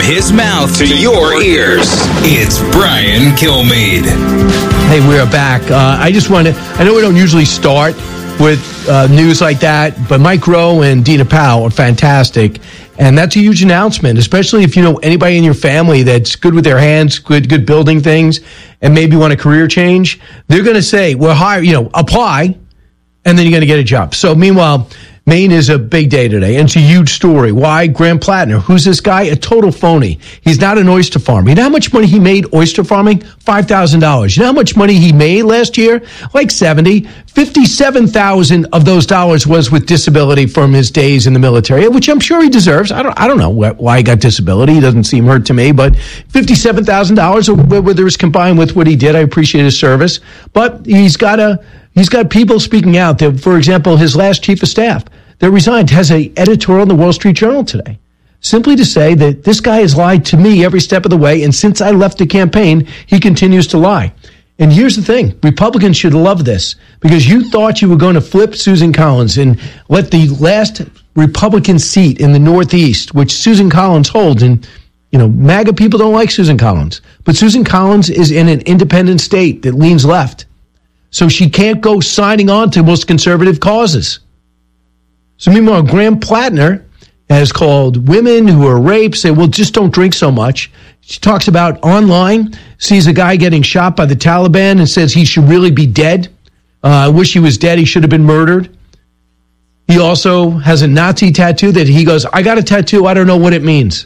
his mouth to your ears. It's Brian Kilmeade. Hey, we're back. I know we don't usually start with news like that, but Mike Rowe and Dina Powell are fantastic. And that's a huge announcement, especially if you know anybody in your family that's good with their hands, good building things, and maybe want a career change. They're going to say, well, apply, and then you're going to get a job. So meanwhile, Maine is a big day today, and it's a huge story. Why? Graham Plattner. Who's this guy? A total phony. He's not an oyster farmer. You know how much money he made oyster farming? $5,000. You know how much money he made last year? Like 70. 57,000 of those dollars was with disability from his days in the military, which I'm sure he deserves. I don't know why he got disability. He doesn't seem hurt to me, but $57,000, whether it's combined with what he did, I appreciate his service. But he's got people speaking out. There, for example, his last chief of staff that resigned has an editorial in the Wall Street Journal today, simply to say that this guy has lied to me every step of the way, and since I left the campaign, he continues to lie. And here's the thing. Republicans should love this, because you thought you were going to flip Susan Collins and let the last Republican seat in the Northeast, which Susan Collins holds, and MAGA people don't like Susan Collins, but Susan Collins is in an independent state that leans left. So she can't go signing on to most conservative causes. So meanwhile, Graham Plattner has called women who are raped, say, well, just don't drink so much. She talks about online, sees a guy getting shot by the Taliban and says he should really be dead. I wish he was dead. He should have been murdered. He also has a Nazi tattoo that he goes, I got a tattoo. I don't know what it means.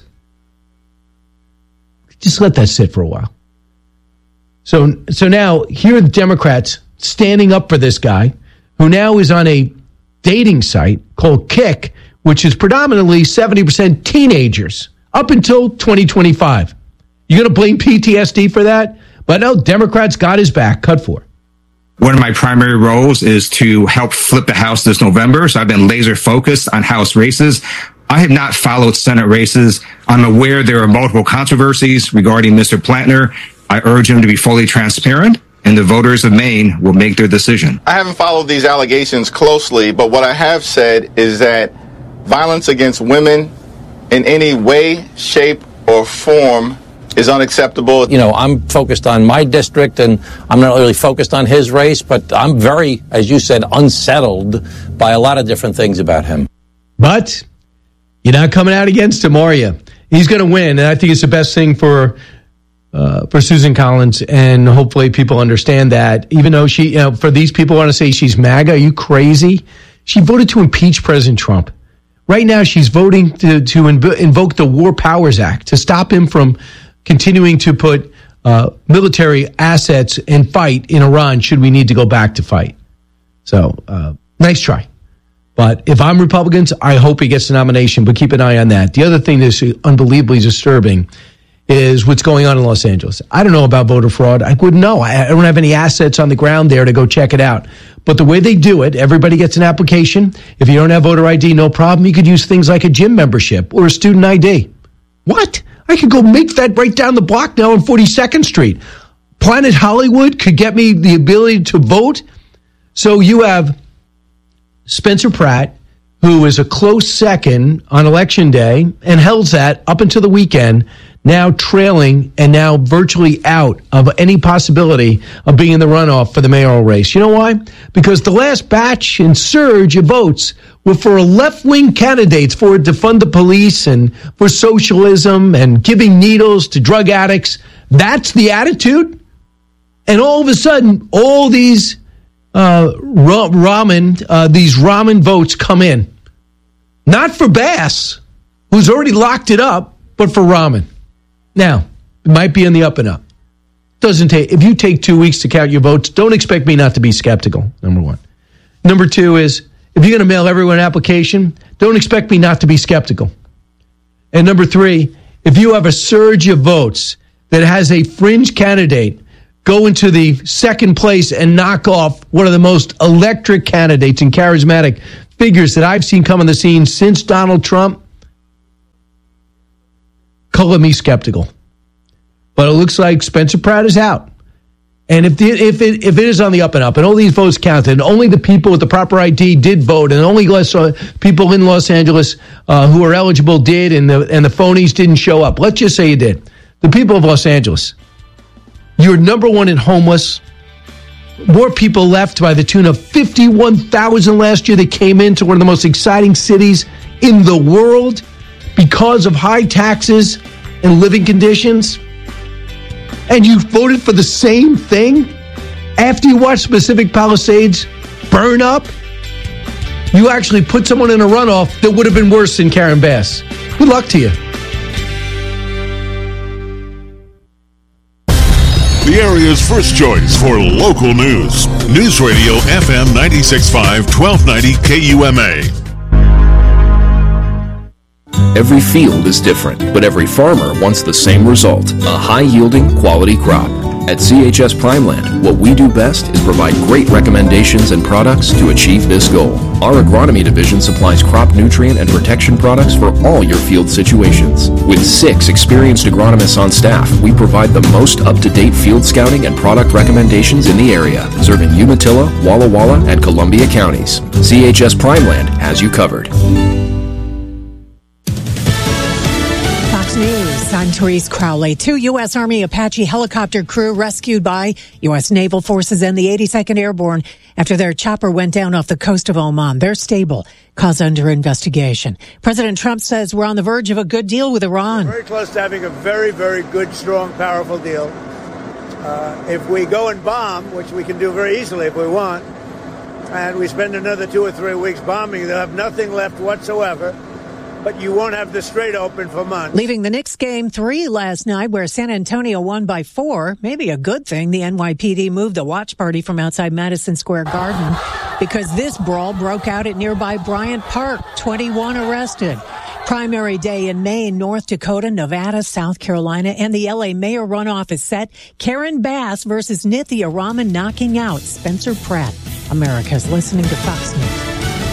Just let that sit for a while. So now here are the Democrats standing up for this guy, who now is on a dating site called Kik, which is predominantly 70% teenagers up until 2025. You're going to blame PTSD for that? But no, Democrats got his back. Cut 4. One of my primary roles is to help flip the House this November. So I've been laser focused on House races. I have not followed Senate races. I'm aware there are multiple controversies regarding Mr. Plattner. I urge him to be fully transparent, and the voters of Maine will make their decision. I haven't followed these allegations closely, but what I have said is that violence against women in any way, shape, or form is unacceptable. I'm focused on my district, and I'm not really focused on his race, but I'm very, as you said, unsettled by a lot of different things about him. But you're not coming out against him, are you? He's going to win, and I think it's the best thing for Susan Collins, and hopefully people understand that. Even though she, for these people who want to say she's MAGA, are you crazy? She voted to impeach President Trump. Right now, she's voting to invoke the War Powers Act to stop him from continuing to put military assets and fight in Iran should we need to go back to fight. So, nice try. But if I'm Republicans, I hope he gets the nomination, but keep an eye on that. The other thing that's unbelievably disturbing is what's going on in Los Angeles. I don't know about voter fraud. I wouldn't know. I don't have any assets on the ground there to go check it out. But the way they do it, everybody gets an application. If you don't have voter ID, no problem. You could use things like a gym membership or a student ID. What? I could go make that right down the block now on 42nd Street. Planet Hollywood could get me the ability to vote. So you have Spencer Pratt, who is a close second on Election Day and held that up until the weekend, now trailing and now virtually out of any possibility of being in the runoff for the mayoral race. You know why? Because the last batch and surge of votes were for left-wing candidates for defund the police and for socialism and giving needles to drug addicts. That's the attitude. And all of a sudden, all these ramen votes come in. Not for Bass, who's already locked it up, but for Rahman. Now, it might be in the up and up. If you take 2 weeks to count your votes, don't expect me not to be skeptical, number one. Number two is, if you're going to mail everyone an application, don't expect me not to be skeptical. And number three, if you have a surge of votes that has a fringe candidate go into the second place and knock off one of the most electric candidates and charismatic figures that I've seen come on the scene since Donald Trump, color me skeptical. But it looks like Spencer Pratt is out. And if it is on the up and up, and all these votes counted, and only the people with the proper ID did vote, and only people in Los Angeles who are eligible did, and the phonies didn't show up. Let's just say you did. The people of Los Angeles, you're number one in homeless. More people left by the tune of 51,000 last year that came into one of the most exciting cities in the world because of high taxes and living conditions. And you voted for the same thing after you watched Pacific Palisades burn up? You actually put someone in a runoff that would have been worse than Karen Bass. Good luck to you. The area's first choice for local news. News Radio FM 96.5, 1290 KUMA. Every field is different, but every farmer wants the same result, a high-yielding, quality crop. At CHS Primeland, what we do best is provide great recommendations and products to achieve this goal. Our agronomy division supplies crop nutrient and protection products for all your field situations. With 6 experienced agronomists on staff, we provide the most up-to-date field scouting and product recommendations in the area, serving Umatilla, Walla Walla, and Columbia counties. CHS Primeland has you covered. News. I'm Therese Crowley. 2 U.S. Army Apache helicopter crew rescued by U.S. Naval Forces and the 82nd Airborne after their chopper went down off the coast of Oman. They're stable. Cause under investigation. President Trump says we're on the verge of a good deal with Iran. We're very close to having a very, very good, strong, powerful deal. If we go and bomb, which we can do very easily if we want, and we spend another 2 or 3 weeks bombing, they'll have nothing left whatsoever. But you won't have the Strait open for months. Leaving the Knicks game 3 last night where San Antonio won by 4. Maybe a good thing the NYPD moved the watch party from outside Madison Square Garden because this brawl broke out at nearby Bryant Park. 21 arrested. Primary day in Maine, North Dakota, Nevada, South Carolina, and the LA mayor runoff is set. Karen Bass versus Nithya Raman knocking out Spencer Pratt. America's listening to Fox News.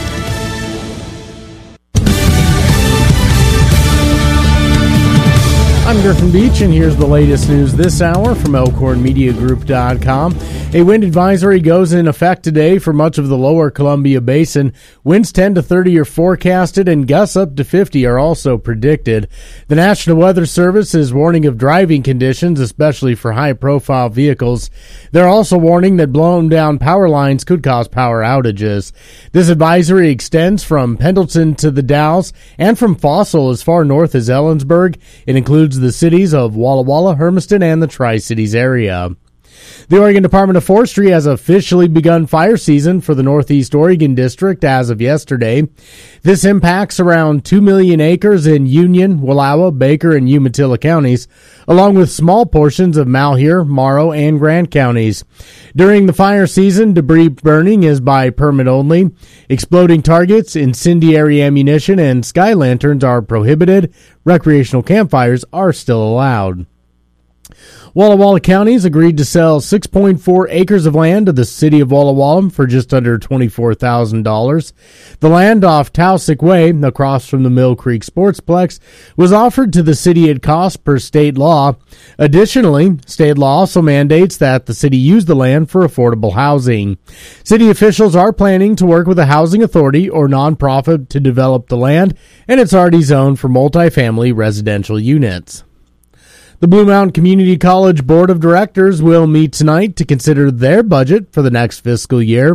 I'm Griffin Beach, and here's the latest news this hour from ElkhornMediaGroup.com. A wind advisory goes in effect today for much of the lower Columbia Basin. Winds 10 to 30 are forecasted, and gusts up to 50 are also predicted. The National Weather Service is warning of driving conditions, especially for high-profile vehicles. They're also warning that blown-down power lines could cause power outages. This advisory extends from Pendleton to the Dalles and from Fossil as far north as Ellensburg. It includes the cities of Walla Walla, Hermiston, and the Tri-Cities area. The Oregon Department of Forestry has officially begun fire season for the Northeast Oregon District as of yesterday. This impacts around 2 million acres in Union, Wallowa, Baker, and Umatilla counties, along with small portions of Malheur, Morrow, and Grant counties. During the fire season, debris burning is by permit only. Exploding targets, incendiary ammunition, and sky lanterns are prohibited. Recreational campfires are still allowed. Walla Walla County has agreed to sell 6.4 acres of land to the city of Walla Walla for just under $24,000. The land off Tausic Way, across from the Mill Creek Sportsplex, was offered to the city at cost per state law. Additionally, state law also mandates that the city use the land for affordable housing. City officials are planning to work with a housing authority or nonprofit to develop the land, and it's already zoned for multifamily residential units. The Blue Mountain Community College Board of Directors will meet tonight to consider their budget for the next fiscal year.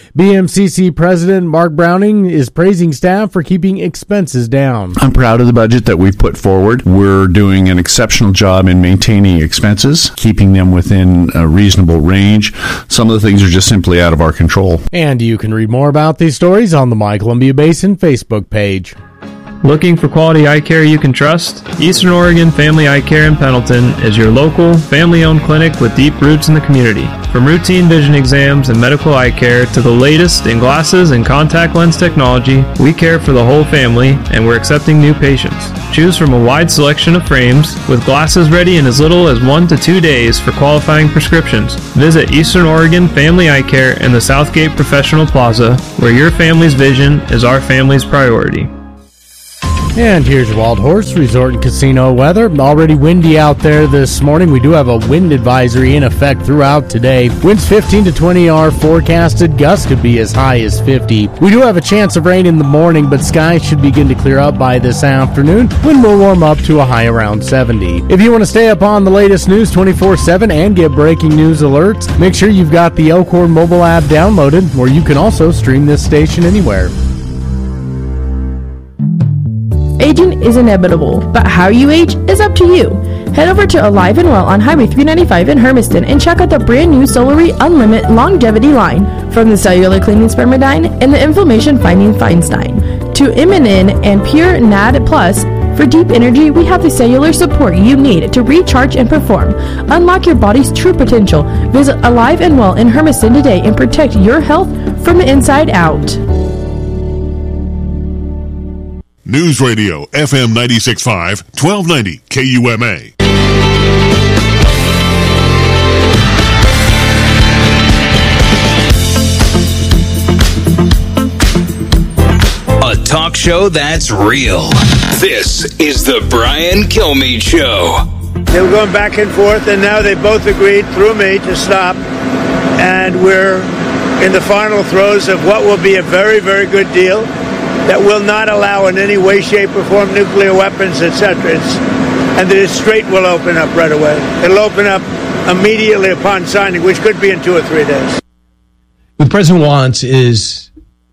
BMCC President Mark Browning is praising staff for keeping expenses down. I'm proud of the budget that we've put forward. We're doing an exceptional job in maintaining expenses, keeping them within a reasonable range. Some of the things are just simply out of our control. And you can read more about these stories on the My Columbia Basin Facebook page. Looking for quality eye care you can trust? Eastern Oregon Family Eye Care in Pendleton is your local, family-owned clinic with deep roots in the community. From routine vision exams and medical eye care to the latest in glasses and contact lens technology, we care for the whole family, and we're accepting new patients. Choose from a wide selection of frames, with glasses ready in as little as 1 to 2 days for qualifying prescriptions. Visit Eastern Oregon Family Eye Care in the Southgate Professional Plaza, where your family's vision is our family's priority. And here's your Wild Horse Resort and Casino weather. Already windy out there this morning. We do have a wind advisory in effect throughout today. Winds 15 to 20 are forecasted. Gusts could be as high as 50. We do have a chance of rain in the morning, but skies should begin to clear up by this afternoon. Wind will warm up to a high around 70. If you want to stay up on the latest news 24/7 and get breaking news alerts, make sure you've got the Elkhorn mobile app downloaded, where you can also stream this station anywhere. Aging is inevitable, but how you age is up to you. Head over to Alive and Well on Highway 395 in Hermiston and check out the brand new Solarii Unlimited Longevity line. From the cellular cleaning Spermidine and the inflammation fighting Feinstein to Immunin and Pure NAD Plus, for deep energy, we have the cellular support you need to recharge and perform. Unlock your body's true potential. Visit Alive and Well in Hermiston today and protect your health from the inside out. News Radio, FM 96.5, 1290 KUMA. A talk show that's real. This is the Brian Kilmeade Show. They were going back and forth, and now they both agreed through me to stop. And we're in the final throes of what will be a very, very good deal that will not allow in any way, shape, or form nuclear weapons, etc. And the Strait will open up right away. It'll open up immediately upon signing, which could be in 2 or 3 days. What the president wants is,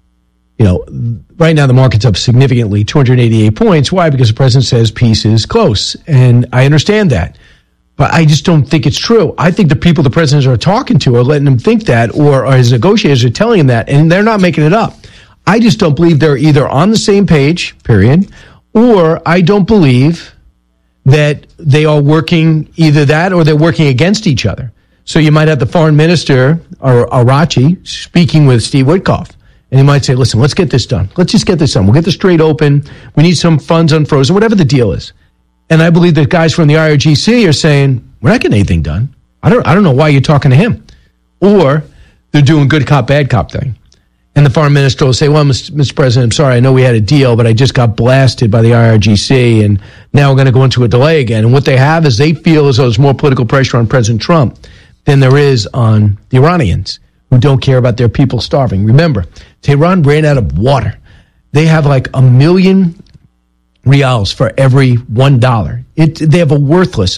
right now the market's up significantly, 288 points. Why? Because the president says peace is close. And I understand that. But I just don't think it's true. I think the people the presidents are talking to are letting him think that, or his negotiators are telling him that, and they're not making it up. I just don't believe they're either on the same page, period, or I don't believe that they are working either that or they're working against each other. So you might have the foreign minister, or Arachi, speaking with Steve Witkoff, and he might say, listen, let's get this done. Let's just get this done. We'll get the Strait open. We need some funds unfrozen, whatever the deal is. And I believe that guys from the IRGC are saying, we're not getting anything done. I don't know why you're talking to him. Or they're doing good cop, bad cop thing. And the foreign minister will say, well, Mr. President, I'm sorry, I know we had a deal, but I just got blasted by the IRGC, and now we're going to go into a delay again. And what they have is they feel as though there's more political pressure on President Trump than there is on the Iranians, who don't care about their people starving. Remember, Tehran ran out of water. They have like 1 million reals for every $1. They have a worthless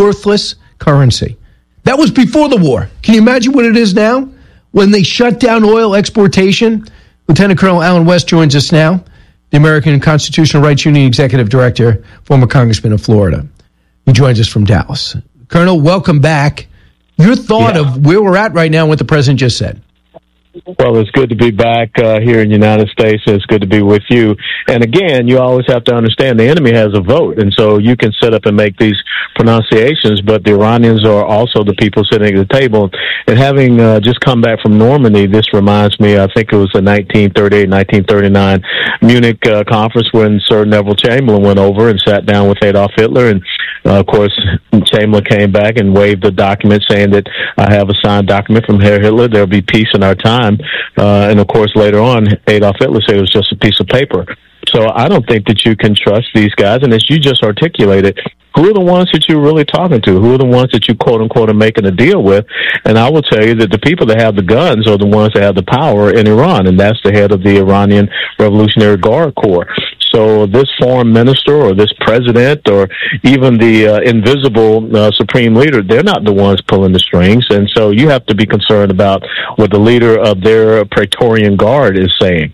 currency. That was before the war. Can you imagine what it is now? When they shut down oil exportation, Lieutenant Colonel Alan West joins us now, the American Constitutional Rights Union Executive Director, former Congressman of Florida. He joins us from Dallas. Colonel, welcome back. Your thought of where we're at right now and what the president just said. Well, it's good to be back here in the United States. It's good to be with you. And again, you always have to understand the enemy has a vote. And so you can sit up and make these pronunciations, but the Iranians are also the people sitting at the table. And having just come back from Normandy, this reminds me, I think it was the 1938-1939 Munich conference when Sir Neville Chamberlain went over and sat down with Adolf Hitler. And, of course, Chamberlain came back and waved a document saying that I have a signed document from Herr Hitler. There'll be peace in our time. And, of course, later on, Adolf Hitler said it was just a piece of paper. So I don't think that you can trust these guys. And as you just articulated, who are the ones that you're really talking to? Who are the ones that you, quote unquote, are making a deal with? And I will tell you that the people that have the guns are the ones that have the power in Iran, and that's the head of the Iranian Revolutionary Guard Corps. So this foreign minister or this president or even the invisible supreme leader, they're not the ones pulling the strings. And so you have to be concerned about what the leader of their Praetorian Guard is saying.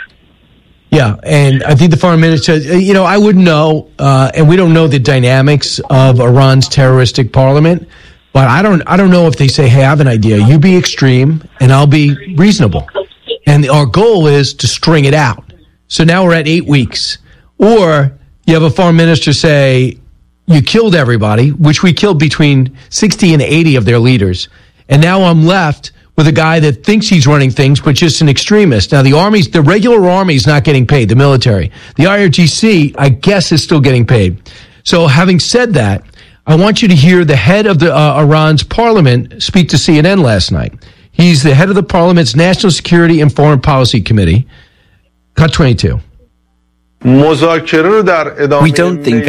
Yeah, and I think the foreign minister, I wouldn't know, and we don't know the dynamics of Iran's terroristic parliament, but I don't know if they say, hey, I have an idea. You be extreme, and I'll be reasonable. And our goal is to string it out. So now we're at 8 weeks. Or you have a foreign minister say, you killed everybody, which we killed between 60 and 80 of their leaders. And now I'm left with a guy that thinks he's running things, but just an extremist. Now, the regular army is not getting paid, the military. The IRGC, I guess, is still getting paid. So having said that, I want you to hear the head of the Iran's parliament speak to CNN last night. He's the head of the parliament's National Security and Foreign Policy Committee. Cut 22. We don't think